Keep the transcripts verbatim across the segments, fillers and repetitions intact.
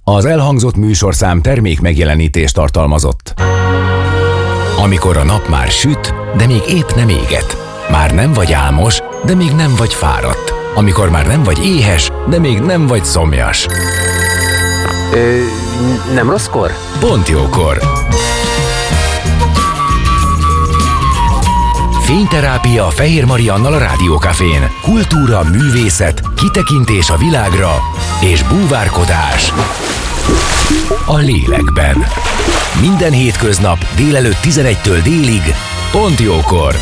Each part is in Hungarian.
Az elhangzott műsorszám termék megjelenítést tartalmazott. Amikor a nap már süt, de még épp nem éget. Már nem vagy álmos, de még nem vagy fáradt. Amikor már nem vagy éhes, de még nem vagy szomjas. Ö, nem rosszkor? Pont jókor. Fényterápia Fehér Mariannal a Rádiókafén. Kultúra, művészet, kitekintés a világra és búvárkodás a lélekben. Minden hétköznap délelőtt tizenegytől délig, pont jókor.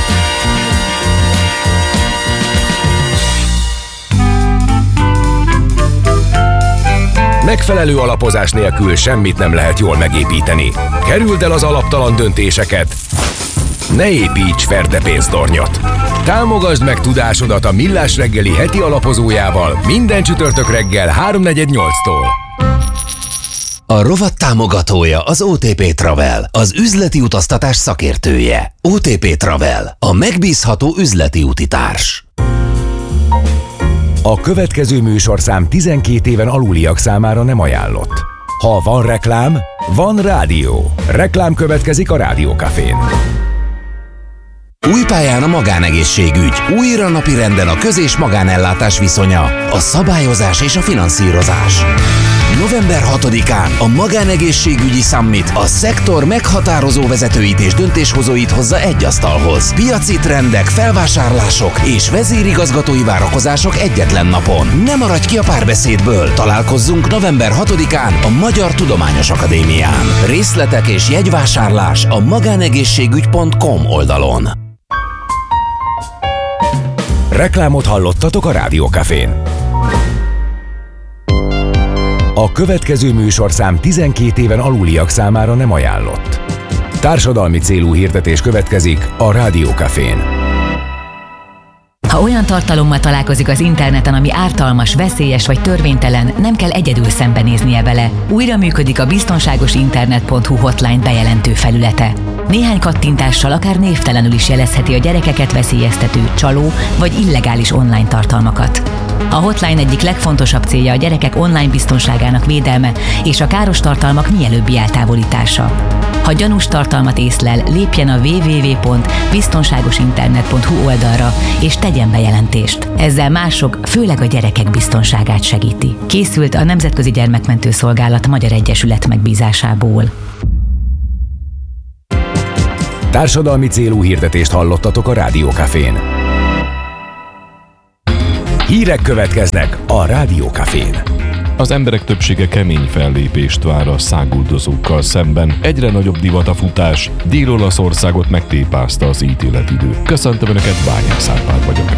Megfelelő alapozás nélkül semmit nem lehet jól megépíteni. Kerüld el az alaptalan döntéseket. Ne építs ferdepénztornyot! Támogasd meg tudásodat a Millás reggeli heti alapozójával minden csütörtök reggel háromnegyed nyolctól. A rovat támogatója az o té pé Travel, az üzleti utaztatás szakértője. o té pé Travel, a megbízható üzleti útitárs. A következő műsorszám tizenkét éven aluliak számára nem ajánlott. Ha van reklám, van rádió. Reklám következik a Rádiókafén. Új pályán a magánegészségügy, újra napirenden a köz- és magánellátás viszonya, a szabályozás és a finanszírozás. november hatodikán a Magánegészségügyi Summit a szektor meghatározó vezetőit és döntéshozóit hozza egy asztalhoz. Piaci trendek, felvásárlások és vezérigazgatói várakozások egyetlen napon. Ne maradj ki a párbeszédből! Találkozzunk november hatodikán a Magyar Tudományos Akadémián. Részletek és jegyvásárlás a magánegészségügy pont com oldalon. Reklámot hallottatok a Rádiókafén. A következő műsorszám tizenkét éven aluliak számára nem ajánlott. Társadalmi célú hirdetés következik a Rádiókafén. Ha olyan tartalommal találkozik az interneten, ami ártalmas, veszélyes vagy törvénytelen, nem kell egyedül szembenéznie vele. Újra működik a biztonságosinternet pont hu hotline bejelentő felülete. Néhány kattintással akár névtelenül is jelezheti a gyerekeket veszélyeztető, csaló vagy illegális online tartalmakat. A hotline egyik legfontosabb célja a gyerekek online biztonságának védelme és a káros tartalmak mielőbbi eltávolítása. Ha gyanús tartalmat észlel, lépjen a double-u double-u double-u pont biztonságosinternet pont hu oldalra és tegyen bejelentést. Ezzel mások, főleg a gyerekek biztonságát segíti. Készült a Nemzetközi Gyermekmentő Szolgálat Magyar Egyesület megbízásából. Társadalmi célú hirdetést hallottatok a Rádiókafén. Hírek következnek a Rádiókafén. Az emberek többsége kemény fellépést vár a száguldozókkal szemben. Egyre nagyobb divat a futás. Dél-Olaszországot megtépázta az ítéletidő. Köszöntöm Önöket, Bányász Árpád vagyok.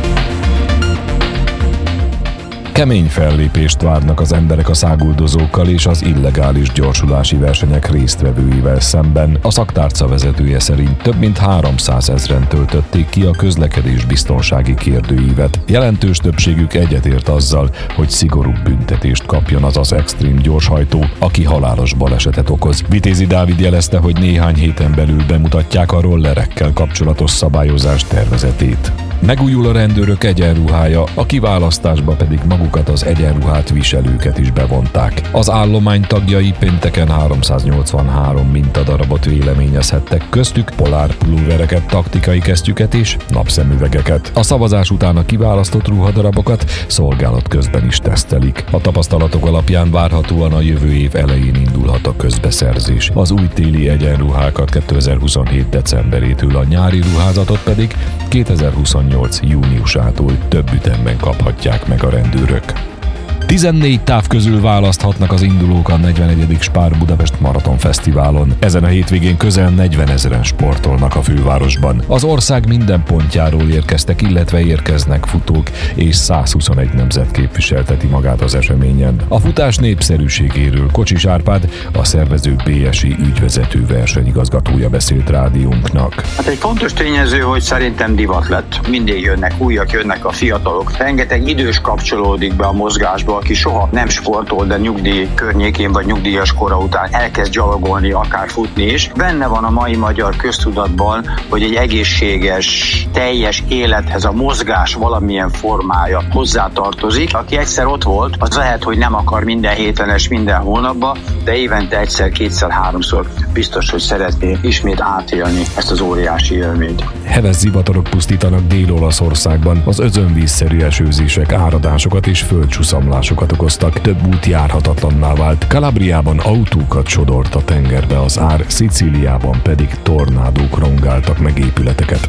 Kemény fellépést várnak az emberek a száguldozókkal és az illegális gyorsulási versenyek résztvevőivel szemben. A szaktárca vezetője szerint több mint háromszázezren töltötték ki a közlekedés biztonsági kérdőívet. Jelentős többségük egyetért azzal, hogy szigorúbb büntetést kapjon az az extrém gyorshajtó, aki halálos balesetet okoz. Vitézi Dávid jelezte, hogy néhány héten belül bemutatják a rollerekkel kapcsolatos szabályozás tervezetét. Megújul a rendőrök egyenruhája, a kiválasztásba pedig magukat az egyenruhát viselőket is bevonták. Az állomány tagjai pénteken háromszáznyolcvanhárom mintadarabot véleményezhettek, köztük polárpulóvereket, taktikai kesztyüket és napszemüvegeket. A szavazás után a kiválasztott ruhadarabokat szolgálat közben is tesztelik. A tapasztalatok alapján várhatóan a jövő év elején indulhat a közbeszerzés. Az új téli egyenruhákat kétezer-huszonhét decemberétől, a nyári ruházatot pedig kétezer-huszonnyolc júniusától több ütemben kaphatják meg a rendőrök. tizennégy táv közül választhatnak az indulók a negyvenegyedik Spár Budapest Maraton Fesztiválon. Ezen a hétvégén közel negyvenezren sportolnak a fővárosban. Az ország minden pontjáról érkeztek, illetve érkeznek futók, és százhuszonegy nemzet képviselteti magát az eseményen. A futás népszerűségéről Kocsis Árpád, a szervező bé es i ügyvezető versenyigazgatója beszélt rádiónknak. Hát egy fontos tényező, hogy szerintem divat lett. Mindig jönnek újak, jönnek a fiatalok. Rengeteg idős kapcsolódik be a mozgásba. aki soha nem sportol, de nyugdíj környékén vagy nyugdíjas kora után elkezd gyalogolni, akár futni is. Benne van a mai magyar köztudatban, hogy egy egészséges, teljes élethez a mozgás valamilyen formája hozzátartozik. Aki egyszer ott volt, az lehet, hogy nem akar minden héten és minden hónapban, de évente egyszer, kétszer, háromszor biztos, hogy szeretné ismét átélni ezt az óriási élményt. Heves zivatarok pusztítanak Dél-Olaszországban, az özönvízszerű esőzések áradásokat és földcsúszamlásokat okoztak, több út járhatatlanná vált. Kalabriában autókat sodort a tengerbe az ár, Szicíliában pedig tornádók rongáltak meg épületeket.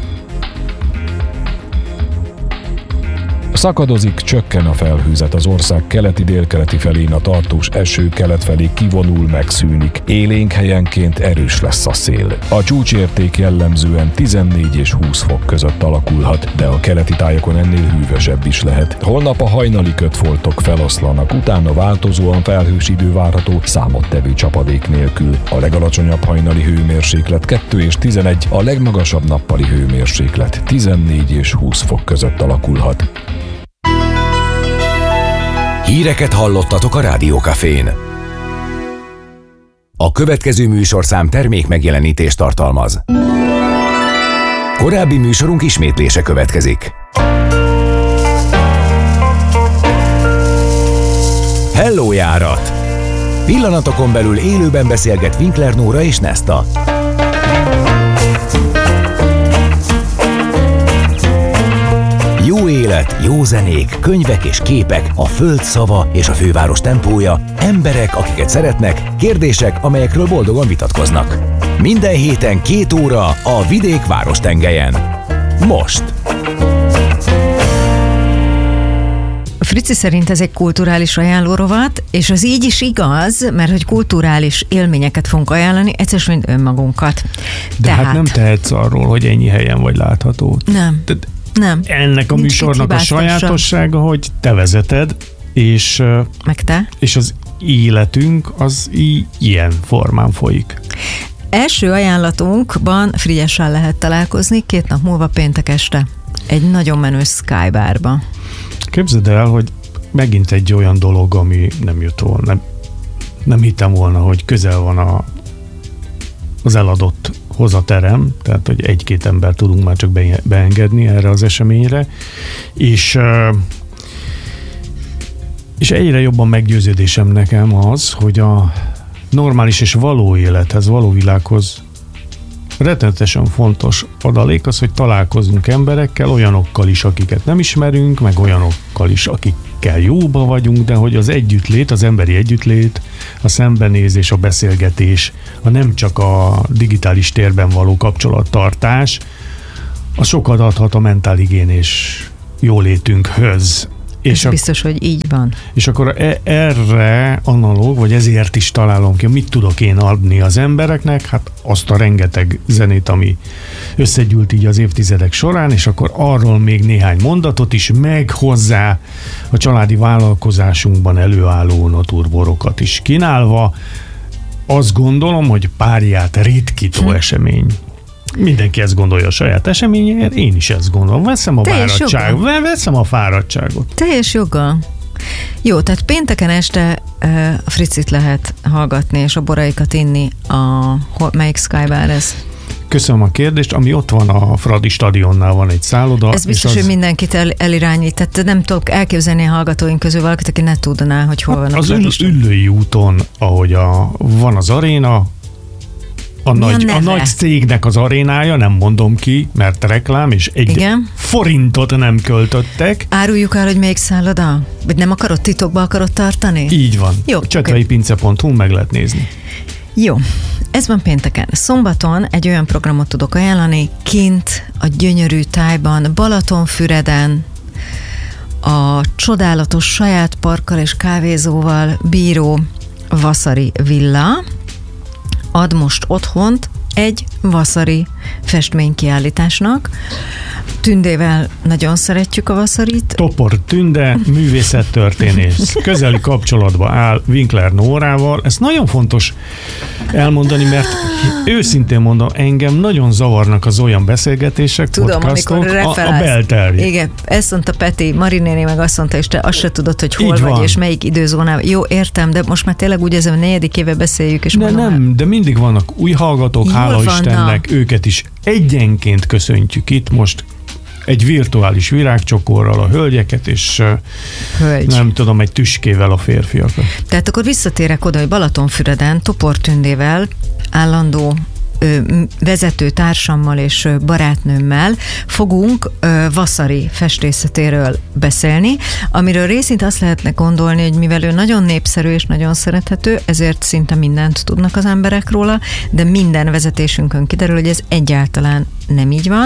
Szakadozik, csökken a felhőzet, az ország keleti-délkeleti felén a tartós eső kelet felé kivonul, megszűnik. Élénk helyenként erős lesz a szél. A csúcsérték jellemzően tizennégy és húsz fok között alakulhat, de a keleti tájakon ennél hűvösebb is lehet. Holnap a hajnali kötfoltok feloszlanak, utána változóan felhős idő várható, számottevő csapadék nélkül. A legalacsonyabb hajnali hőmérséklet kettő és tizenegy, a legmagasabb nappali hőmérséklet tizennégy és húsz fok között alakulhat. Híreket hallottatok a Rádiókafén. A következő műsorszám termék megjelenítést tartalmaz. Korábbi műsorunk ismétlése következik. Hello járat! Pillanatokon belül élőben beszélget Winkler Nóra és Nesta. Jó élet, jó zenék, könyvek és képek, a föld szava és a főváros tempója, emberek, akiket szeretnek, kérdések, amelyekről boldogan vitatkoznak. Minden héten két óra a vidék város tengelyen. Most! Frici szerint ez egy kulturális ajánlórovat, és az így is igaz, mert hogy kulturális élményeket fogunk ajánlani, egyszer mint önmagunkat. De Tehát... hát nem tehetsz arról, hogy ennyi helyen vagy látható. Nem. Tehát Nem. Ennek a Nincs műsornak a sajátossága, hogy te vezeted, és, meg te. és az életünk az í- ilyen formán folyik. Első ajánlatunkban Frigyessel lehet találkozni két nap múlva péntek este. Egy nagyon menő Skybarba. Képzeld el, hogy megint egy olyan dolog, ami nem jött volna. Nem, nem hittem volna, hogy közel van a, az eladott hozaterem, tehát hogy egy-két ember tudunk már csak beengedni erre az eseményre, és, és egyre jobban meggyőződésem nekem az, hogy a normális és való élethez, való világhoz rettenetesen fontos adalék az, hogy találkozunk emberekkel, olyanokkal is, akiket nem ismerünk, meg olyanokkal is, akikkel jóba vagyunk, de hogy az együttlét, az emberi együttlét, a szembenézés, a beszélgetés, a nem csak a digitális térben való kapcsolattartás, az sokat adhat a mentálhigiénés jólétünkhöz. És biztos, ak- hogy így van. És akkor e- erre analóg, vagy ezért is találom ki, mit tudok én adni az embereknek, hát azt a rengeteg zenét, ami összegyűlt így az évtizedek során, és akkor arról még néhány mondatot is, meg hozzá a családi vállalkozásunkban előálló naturborokat is kínálva. Azt gondolom, hogy párját ritkító hm. esemény. Mindenki ezt gondolja a saját eseményéért, én is ezt gondolom. Veszem a fáradtságot. Veszem a fáradtságot. Teljes joga. Jó, tehát pénteken este uh, a Fricit lehet hallgatni, és a boraikat inni. A, melyik Skybar ez? Köszönöm a kérdést. Ami ott van a Fradi stadionnál van egy szálloda. Ez biztos, az... hogy mindenkit el, elirányít. Tehát nem tudok elképzelni a hallgatóink közül valakit, aki ne tudná, hogy hol van a Az Fradi Üllői úton, ahogy a, van az aréna, A nagy, a, a nagy cégnek az arénája, nem mondom ki, mert reklám, és egy Igen? forintot nem költöttek. Áruljuk el, hogy melyik szálloda? Vagy nem akarod, titokba akarod tartani? Így van. Jó, csetvei pince pont hu meg lehet nézni. Jó, ez van pénteken. Szombaton egy olyan programot tudok ajánlani, kint a gyönyörű tájban, Balatonfüreden, a csodálatos saját parkkal és kávézóval bíró Vasari villa ad most otthont egy vasari festménykiállításnak. Tündével nagyon szeretjük a Vaszarit. Topor Tünde, művészettörténész. Közeli kapcsolatban áll Winkler Nórával. Ez nagyon fontos elmondani, mert őszintén mondom, engem nagyon zavarnak az olyan beszélgetések, Tudom, podcastok, amikor a, a belterje. Igen, ezt mondta Peti, Mari néni meg azt mondta, és te azt se tudod, hogy hol Így vagy, van. és melyik időzónában. Jó, értem, de most már tényleg úgy ezzel a negyedik éve beszéljük, és De mondom, nem, de mindig vannak új hallgatók, Jól hála van, Istennek, na. őket is egyenként köszöntjük itt most egy virtuális virágcsokorral a hölgyeket, és Hölgy. nem tudom, egy tüskével a férfiakat. Tehát akkor visszatérek oda, hogy Balatonfüreden Topor Tündével, állandó ö, vezető társammal és ö, barátnőmmel fogunk ö, Vasari festészetéről beszélni, amiről részint azt lehetne gondolni, hogy mivel ő nagyon népszerű és nagyon szerethető, ezért szinte mindent tudnak az emberek róla, de minden vezetésünkön kiderül, hogy ez egyáltalán nem így van.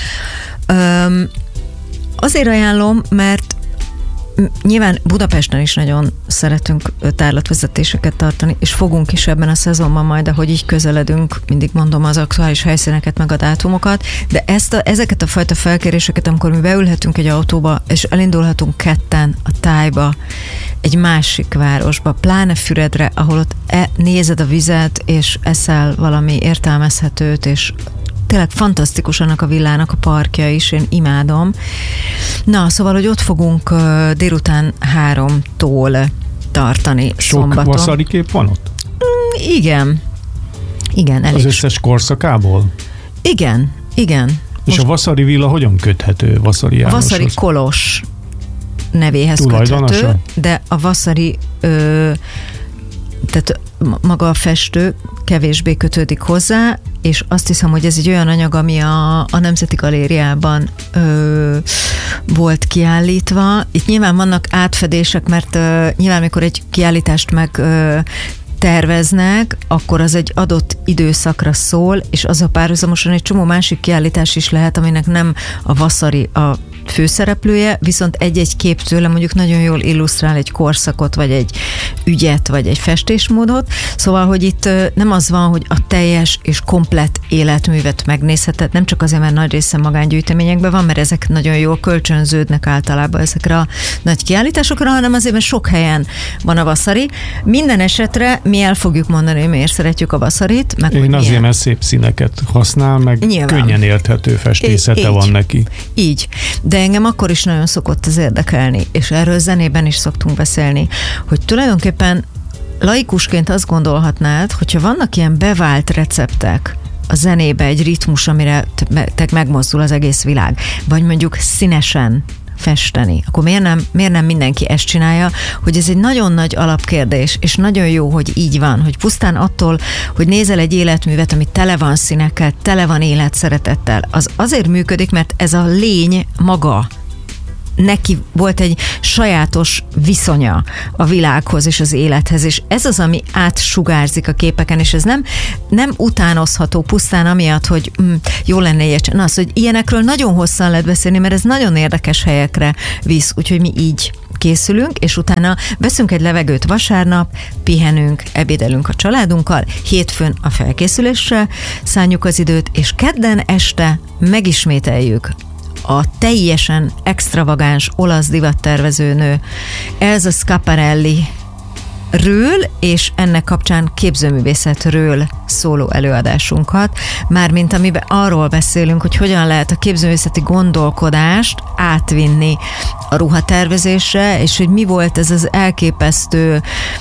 Öm, azért ajánlom, mert nyilván Budapesten is nagyon szeretünk tárlatvezetéseket tartani, és fogunk is ebben a szezonban majd, ahogy így közeledünk, mindig mondom az aktuális helyszíneket, meg a dátumokat, de ezt a, ezeket a fajta felkéréseket, amikor mi beülhetünk egy autóba, és elindulhatunk ketten a tájba, egy másik városba, pláne Füredre, ahol ott e, nézed a vizet, és eszel valami értelmezhetőt, és tényleg fantasztikus annak a villának a parkja is, én imádom. Na, szóval, hogy ott fogunk uh, délután háromtól tartani Sok szombaton. Vasari kép van ott? Mm, igen. Igen, elég. Az összes korszakából? Igen, igen. És Most a Vasari villa hogyan köthető Vasari a Jánoshoz? Vasari Kolos nevéhez Tulajdonosa? köthető, de a Vasari ö, tehát maga a festő kevésbé kötődik hozzá, és azt hiszem, hogy ez egy olyan anyag, ami a, a Nemzeti Galériában ö, volt kiállítva. Itt nyilván vannak átfedések, mert ö, nyilván, amikor egy kiállítást meg ö, terveznek, akkor az egy adott időszakra szól, és az a párhuzamosan egy csomó másik kiállítás is lehet, aminek nem a Vasari a főszereplője, viszont egy-egy kép tőle mondjuk nagyon jól illusztrál egy korszakot, vagy egy ügyet, vagy egy festésmódot. Szóval, hogy itt nem az van, hogy a teljes és komplett életművet megnézheted, nem csak azért, mert nagy része magángyűjteményekben van, mert ezek nagyon jól kölcsönződnek általában ezekre a nagy kiállításokra, hanem azért, mert sok helyen van a Vasari. Minden esetre mi el fogjuk mondani, hogy miért szeretjük a Vasarit, meg Én hogy azért, milyen. mert szép színeket használ, meg Nyilván. könnyen érthető festészete Így. van neki. Így. De engem akkor is nagyon szokott ez érdekelni, és erről zenében is szoktunk beszélni, hogy tulajdonképpen laikusként azt gondolhatnád, hogyha vannak ilyen bevált receptek a zenébe, egy ritmus, amire te megmozdul az egész világ, vagy mondjuk színesen festeni, akkor miért nem, miért nem mindenki ezt csinálja, hogy ez egy nagyon nagy alapkérdés, és nagyon jó, hogy így van, hogy pusztán attól, hogy nézel egy életművet, ami tele van színekkel, tele van életszeretettel, az azért működik, mert ez a lény maga, neki volt egy sajátos viszonya a világhoz és az élethez, és ez az, ami átsugárzik a képeken, és ez nem, nem utánozható pusztán amiatt, hogy mm, jó lenne ilyet. Na, az, hogy ilyenekről nagyon hosszan lehet beszélni, mert ez nagyon érdekes helyekre visz, úgyhogy mi így készülünk, és utána veszünk egy levegőt vasárnap, pihenünk, ebédelünk a családunkkal, hétfőn a felkészülésre szánjuk az időt, és kedden este megismételjük a teljesen extravagáns olasz divattervezőnő Elsa Schiaparelli ről és ennek kapcsán képzőművészetről szóló előadásunkat, mármint amiben arról beszélünk, hogy hogyan lehet a képzőművészeti gondolkodást átvinni a ruhatervezésre, és hogy mi volt ez az elképesztő,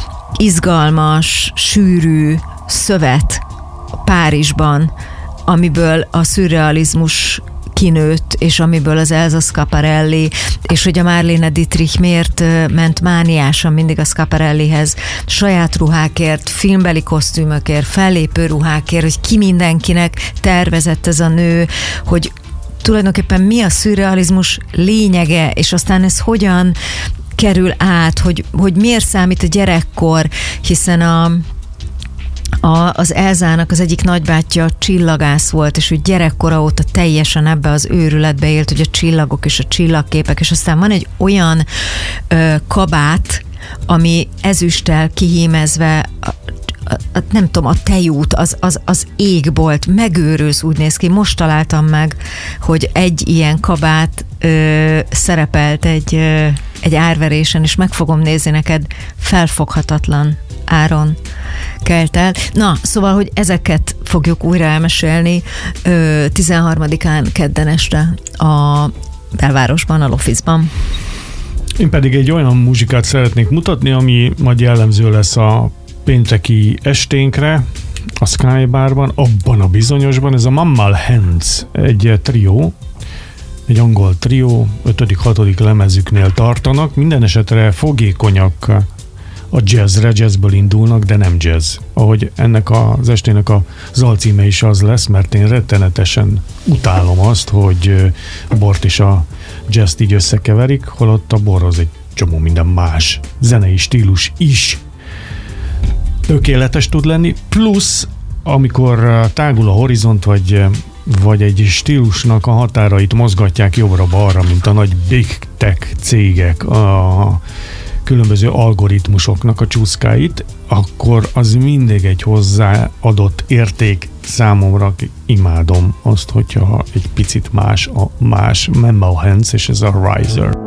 izgalmas, sűrű szövet Párizsban, amiből a szürrealizmus kinőtt, és amiből az Elsa Schiaparelli, és hogy a Marlene Dietrich miért ment mániásan mindig a Schiaparellihez, saját ruhákért, filmbeli kosztümökért, fellépő ruhákért, hogy ki mindenkinek tervezett ez a nő, hogy tulajdonképpen mi a szürrealizmus lényege, és aztán ez hogyan kerül át, hogy, hogy miért számít a gyerekkor, hiszen a A, az Elzának az egyik nagybátyja csillagász volt, és ő gyerekkora óta teljesen ebbe az őrületbe élt, hogy a csillagok és a csillagképek, és aztán van egy olyan ö, kabát, ami ezüsttel kihímezve a, a a, nem tudom, a tejút, az, az, az égbolt, megőrülsz, úgy néz ki. Most találtam meg, hogy egy ilyen kabát ö, szerepelt egy, ö, egy árverésen, és meg fogom nézni neked, felfoghatatlan áron kelt el. Na, szóval, hogy ezeket fogjuk újra elmesélni ö, tizenharmadikán kedden este a belvárosban, a Lofizban. Én pedig egy olyan muzsikát szeretnék mutatni, ami majd jellemző lesz a pénteki esténkre, a Sky Barban, abban a bizonyosban, ez a Mammal Hands, egy trió, egy angol trió, ötödik, hatodik lemezüknél tartanak, minden esetre fogékonyak a jazzre, jazzből indulnak, de nem jazz. Ahogy ennek az estének a alcíme is az lesz, mert én rettenetesen utálom azt, hogy a bort és a jazzt így összekeverik, holott a bor az egy csomó minden más zenei stílus is tökéletes tud lenni, plusz amikor tágul a horizont, vagy, vagy egy stílusnak a határait mozgatják jobbra-balra, mint a nagy big tech cégek, a különböző algoritmusoknak a csúszkáit, akkor az mindig egy hozzáadott érték számomra. Imádom azt, hogyha egy picit más a más Mammal Hands, és ez a Riser.